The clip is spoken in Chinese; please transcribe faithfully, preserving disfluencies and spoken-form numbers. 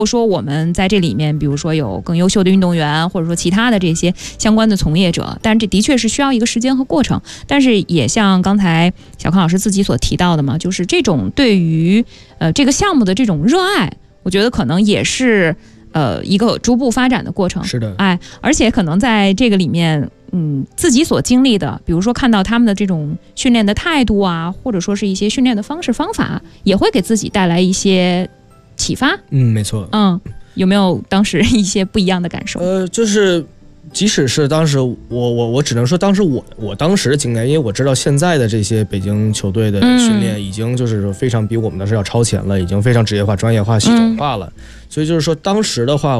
说我们在这里面，比如说有更优秀的运动员，或者说其他的这些相关的从业者，但是这的确是需要一个时间和过程。但是也像刚才小康老师自己所提到的嘛，就是这种对于呃这个项目的这种热爱，我觉得可能也是呃一个逐步发展的过程。 是的， 哎，而且可能在这个里面，嗯，自己所经历的，比如说看到他们的这种训练的态度啊，或者说是一些训练的方式方法，也会给自己带来一些启发。 嗯，没错。 嗯，有没有当时一些不一样的感受？ 呃，就是即使是当时我我我只能说当时我我当时的经验，因为我知道现在的这些北京球队的训练已经就是说非常比我们的是要超前了，已经非常职业化、专业化、系统化了。嗯、所以就是说当时的话。